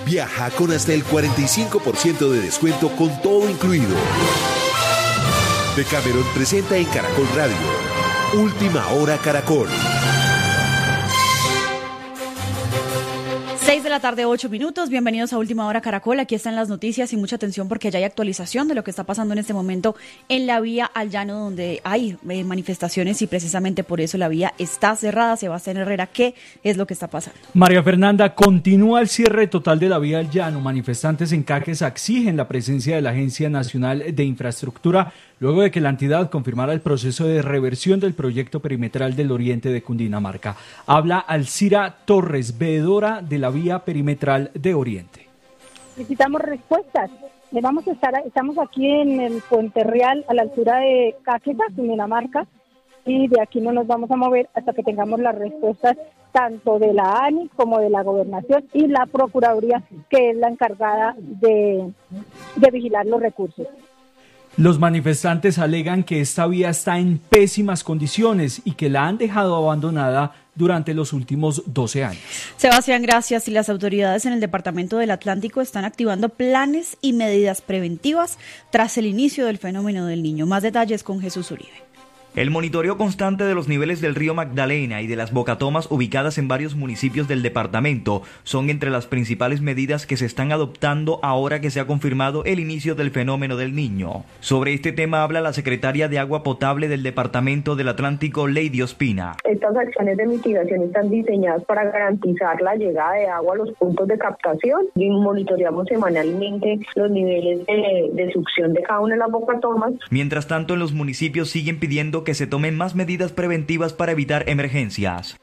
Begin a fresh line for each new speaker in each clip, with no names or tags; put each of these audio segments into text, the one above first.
Viaja con hasta el 45% de descuento con todo incluido. Decameron presenta en Caracol Radio Última Hora Caracol.
6 de la tarde, 8 minutos. Bienvenidos a Última Hora Caracol. Aquí están las noticias y mucha atención porque ya hay actualización de lo que está pasando en este momento en la vía al llano, donde hay manifestaciones y precisamente por eso la vía está cerrada. Sebastián Herrera, ¿qué es lo que está pasando?
María Fernanda, continúa el cierre total de la vía al llano. Manifestantes en Caquetá exigen la presencia de la Agencia Nacional de Infraestructura luego de que la entidad confirmara el proceso de reversión del proyecto perimetral del oriente de Cundinamarca. Habla Alcira Torres, veedora de la vía perimetral de Oriente.
Necesitamos respuestas. Estamos aquí en el Puente Real, a la altura de Caquetá, Cundinamarca, y de aquí no nos vamos a mover hasta que tengamos las respuestas tanto de la ANI como de la Gobernación y la Procuraduría, que es la encargada de vigilar los recursos.
Los manifestantes alegan que esta vía está en pésimas condiciones y que la han dejado abandonada durante los últimos 12 años.
Sebastián, gracias. Y las autoridades en el Departamento del Atlántico están activando planes y medidas preventivas tras el inicio del fenómeno del Niño. Más detalles con Jesús Uribe.
El monitoreo constante de los niveles del río Magdalena y de las bocatomas ubicadas en varios municipios del departamento son entre las principales medidas que se están adoptando ahora que se ha confirmado el inicio del fenómeno del Niño. Sobre este tema habla la secretaria de Agua Potable del Departamento del Atlántico, Lady Ospina.
Estas acciones de mitigación están diseñadas para garantizar la llegada de agua a los puntos de captación y monitoreamos semanalmente los niveles de succión de cada una de las bocatomas.
Mientras tanto, en los municipios siguen pidiendo que se tomen más medidas preventivas para evitar emergencias.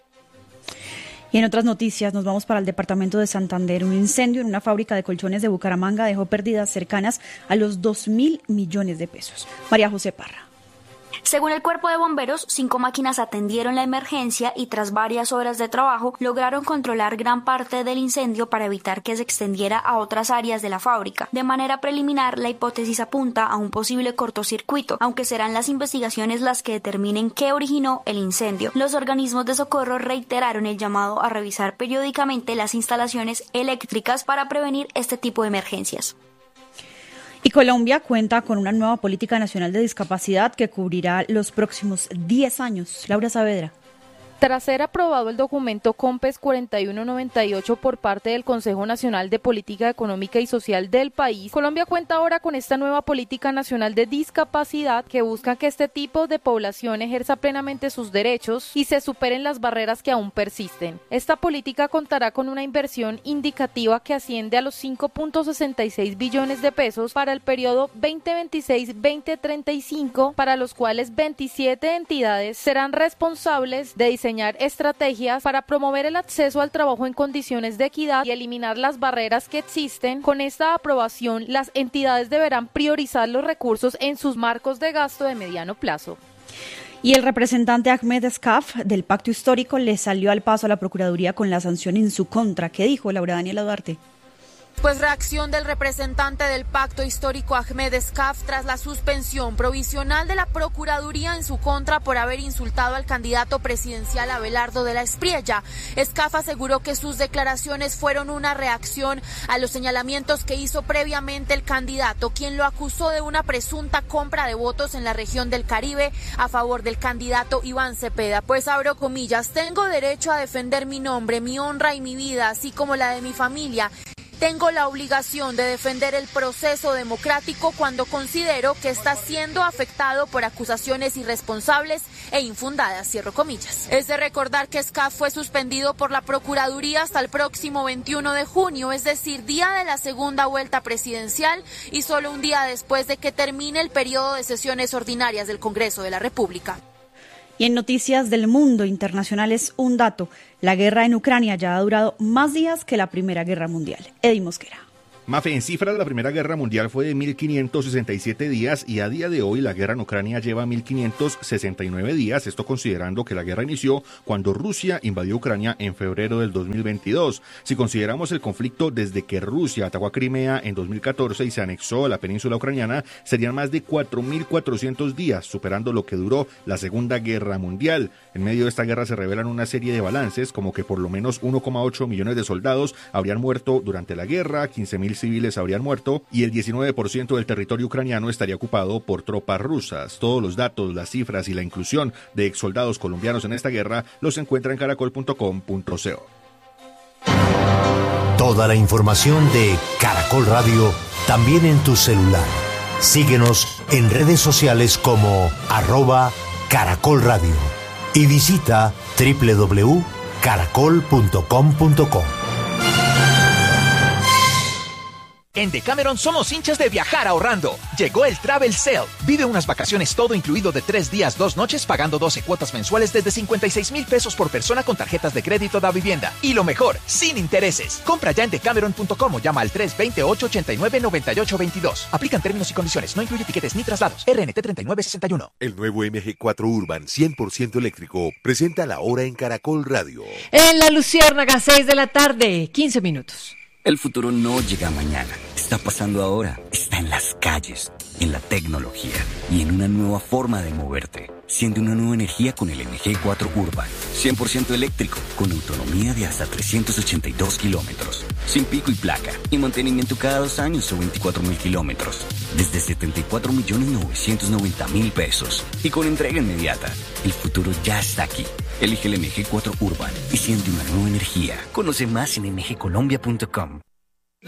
Y en otras noticias nos vamos para el departamento de Santander. Un incendio en una fábrica de colchones de Bucaramanga dejó pérdidas cercanas a los 2.000 millones de pesos. María José Parra.
Según el cuerpo de bomberos, 5 máquinas atendieron la emergencia y tras varias horas de trabajo lograron controlar gran parte del incendio para evitar que se extendiera a otras áreas de la fábrica. De manera preliminar, la hipótesis apunta a un posible cortocircuito, aunque serán las investigaciones las que determinen qué originó el incendio. Los organismos de socorro reiteraron el llamado a revisar periódicamente las instalaciones eléctricas para prevenir este tipo de emergencias.
Y Colombia cuenta con una nueva política nacional de discapacidad que cubrirá los próximos 10 años. Laura Saavedra.
Tras ser aprobado el documento COMPES 4198 por parte del Consejo Nacional de Política Económica y Social del país, Colombia cuenta ahora con esta nueva política nacional de discapacidad que busca que este tipo de población ejerza plenamente sus derechos y se superen las barreras que aún persisten. Esta política contará con una inversión indicativa que asciende a los 5.66 billones de pesos para el periodo 2026-2035, para los cuales 27 entidades serán responsables de diseñar estrategias para promover el acceso al trabajo en condiciones de equidad y eliminar las barreras que existen. Con esta aprobación, las entidades deberán priorizar los recursos en sus marcos de gasto de mediano plazo.
Y el representante Ahmed Escaf del Pacto Histórico le salió al paso a la Procuraduría con la sanción en su contra. ¿Qué dijo Laura Daniela Duarte?
Pues reacción del representante del Pacto Histórico Ahmed Escaf tras la suspensión provisional de la Procuraduría en su contra por haber insultado al candidato presidencial Abelardo de la Espriella. Escaf aseguró que sus declaraciones fueron una reacción a los señalamientos que hizo previamente el candidato, quien lo acusó de una presunta compra de votos en la región del Caribe a favor del candidato Iván Cepeda. Pues abro comillas, tengo derecho a defender mi nombre, mi honra y mi vida, así como la de mi familia. Tengo la obligación de defender el proceso democrático cuando considero que está siendo afectado por acusaciones irresponsables e infundadas, cierro comillas. Es de recordar que Escaf fue suspendido por la Procuraduría hasta el próximo 21 de junio, es decir, día de la segunda vuelta presidencial y solo un día después de que termine el periodo de sesiones ordinarias del Congreso de la República.
Y en noticias del mundo internacionales, un dato. La guerra en Ucrania ya ha durado más días que la Primera Guerra Mundial. Eddie Mosquera.
Mafe, en cifras, la Primera Guerra Mundial fue de 1.567 días y a día de hoy la guerra en Ucrania lleva 1.569 días, esto considerando que la guerra inició cuando Rusia invadió Ucrania en febrero del 2022. Si consideramos el conflicto desde que Rusia atacó a Crimea en 2014 y se anexó a la península ucraniana, serían más de 4.400 días, superando lo que duró la Segunda Guerra Mundial. En medio de esta guerra se revelan una serie de balances, como que por lo menos 1,8 millones de soldados habrían muerto durante la guerra, 15.000 civiles habrían muerto y el 19% del territorio ucraniano estaría ocupado por tropas rusas. Todos los datos, las cifras y la inclusión de exsoldados colombianos en esta guerra los encuentra en caracol.com.co.
Toda la información de Caracol Radio también en tu celular. Síguenos en redes sociales como @Caracol Radio y visita www.caracol.com.co.
En Decameron somos hinchas de viajar ahorrando. Llegó el Travel Sale. Vive unas vacaciones todo incluido de 3 días, 2 noches, pagando 12 cuotas mensuales desde 56,000 pesos por persona con tarjetas de crédito da vivienda. Y lo mejor, sin intereses. Compra ya en decameron.com o llama al 320-889-9822. Aplican términos y condiciones. No incluye tiquetes ni traslados. RNT 3961.
El nuevo MG4 Urban 100% eléctrico presenta la hora en Caracol Radio.
En La Luciérnaga, 6 de la tarde, 15 minutos.
El futuro no llega mañana, está pasando ahora, está en las calles, en la tecnología y en una nueva forma de moverte. Siente una nueva energía con el MG4 Urban, 100% eléctrico, con autonomía de hasta 382 kilómetros, sin pico y placa, y mantenimiento cada 2 años o 24,000 kilómetros, desde 74,990,000 pesos, y con entrega inmediata. El futuro ya está aquí. Elige el MG4 Urban y siente una nueva energía. Conoce más en mgcolombia.com.